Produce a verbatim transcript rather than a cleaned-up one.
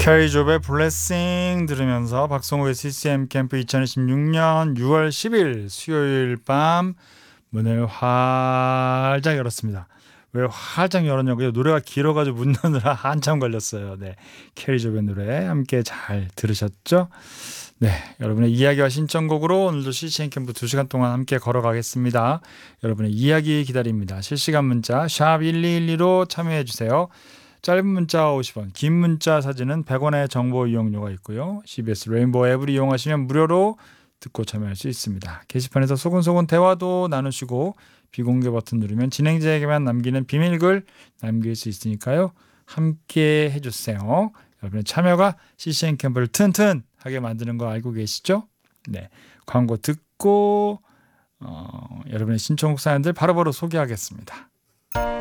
캐리조의 블레싱 들으면서 박성호의 씨씨엠 캠프 이천이십육 년 유월 십일 수요일 밤 문을 활짝 열었습니다. 왜 활짝 열었냐고요? 노래가 길어가지고 문 여느라 한참 걸렸어요. 네, 캐리조의 노래 함께 잘 들으셨죠? 네, 여러분의 이야기와 신청곡으로 오늘도 씨씨엠 캠프 두 시간 동안 함께 걸어가겠습니다. 여러분의 이야기 기다립니다. 실시간 문자 샵 일이일이로 참여해 주세요. 짧은 문자 오십 원, 긴 문자 사진은 백 원의 정보 이용료가 있고요. 씨비에스 레인보우 앱을 이용하시면 무료로 듣고 참여할 수 있습니다. 게시판에서 소근소근 대화도 나누시고 비공개 버튼 누르면 진행자에게만 남기는 비밀글 남길 수 있으니까요. 함께 해주세요. 여러분의 참여가 씨씨엠 캠프를 튼튼하게 만드는 거 알고 계시죠? 네, 광고 듣고 어, 여러분의 신청곡 사연들 바로바로 소개하겠습니다.